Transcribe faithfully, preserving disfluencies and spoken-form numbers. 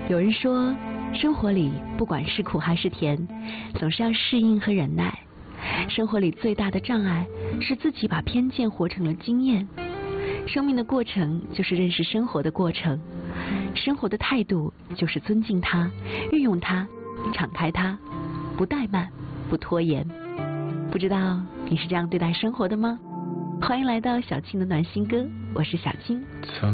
有人说，生活里不管是苦还是甜，总是要适应和忍耐。生活里最大的障碍是自己把偏见活成了经验。生命的过程就是认识生活的过程，生活的态度就是尊敬它、运用它、敞开它，不怠慢，不拖延。不知道你是这样对待生活的吗？欢迎来到小青的暖心歌，我是小青。 曾